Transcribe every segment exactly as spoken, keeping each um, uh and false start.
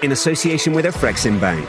in association with Afrexim Bank.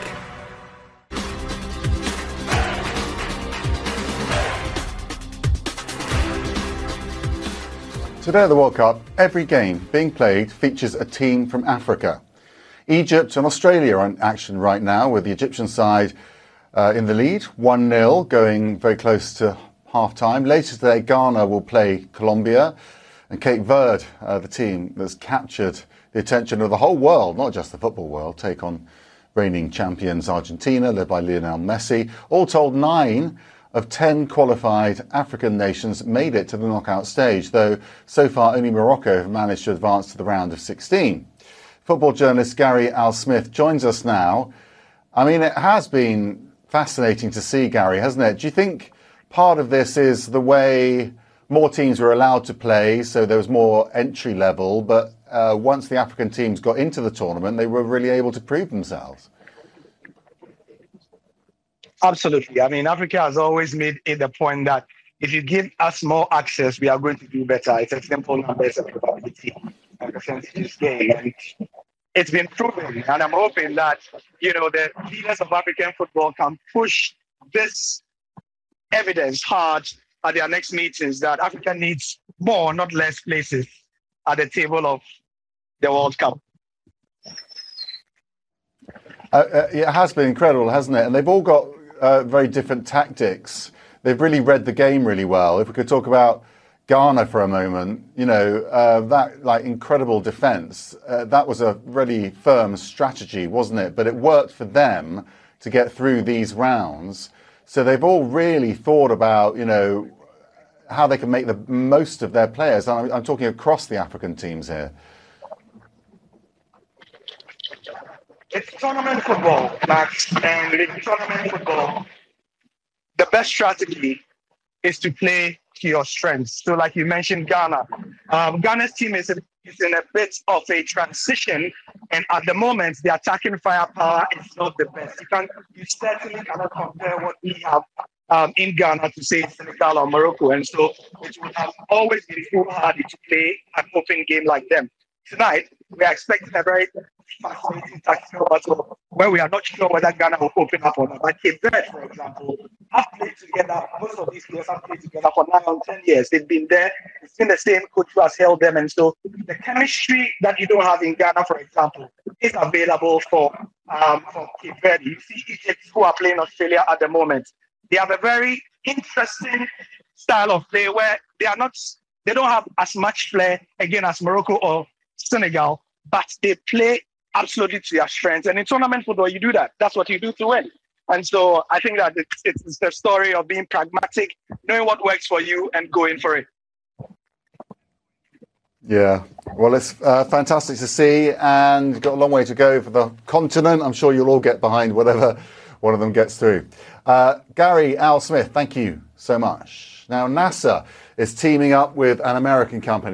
Today at the World Cup, every game being played features a team from Africa. Egypt and Australia are in action right now, with the Egyptian side uh, in the lead, one nil, going very close to half-time. Later today, Ghana will play Colombia, and Cape Verde, uh, the team that's captured the attention of the whole world, not just the football world, take on reigning champions Argentina, led by Lionel Messi. All told, nine of ten qualified African nations made it to the knockout stage, though so far only Morocco have managed to advance to the round of sixteen. Football journalist Gary Al-Smith joins us now. I mean, it has been fascinating to see, Gary, hasn't it? Do you think part of this is the way more teams were allowed to play, so there was more entry level, but uh, once the African teams got into the tournament, they were really able to prove themselves? Absolutely. I mean, Africa has always made it the point that if you give us more access, we are going to do better. It's a simple numbers and probability and percentages game. And it's been proven. And I'm hoping that, you know, the leaders of African football can push this evidence hard at their next meetings that Africa needs more, not less places at the table of the World Cup. Uh, uh, it has been incredible, hasn't it? And they've all got Uh, very different tactics. They've really read the game really well. If we could talk about Ghana for a moment, you know, uh, that like incredible defence, uh, that was a really firm strategy, wasn't it? But it worked for them to get through these rounds. So they've all really thought about, you know, how they can make the most of their players. And I'm, I'm talking across the African teams here. It's tournament football, Max, and in tournament football, the best strategy is to play to your strengths. So like you mentioned, Ghana. Um, Ghana's team is, a, is in a bit of a transition, and at the moment, the attacking firepower is not the best. You, can, you certainly cannot compare what we have um, in Ghana to, say, Senegal or Morocco, and so it would have always been foolhardy to play an open game like them. Tonight, we are expecting a very fascinating tactical battle where we are not sure whether Ghana will open up or not. But Cape Verde, for example, have played together. Most of these players have played together for nine or ten years. They've been there. It's been the same coach who has held them. And so the chemistry that you don't have in Ghana, for example, is available for, um, for Cape Verde. You see Egypt, who are playing Australia at the moment. They have a very interesting style of play where they are not, they don't have as much flair, again, as Morocco or Senegal, but they play absolutely to their strengths. And in tournament football, you do that. That's what you do to win. And so I think that it's, it's the story of being pragmatic, knowing what works for you and going for it. Yeah, well, it's uh, fantastic to see, and got a long way to go for the continent. I'm sure you'll all get behind whatever one of them gets through. Uh, Gary Al-Smith, thank you so much. Now, NASA is teaming up with an American company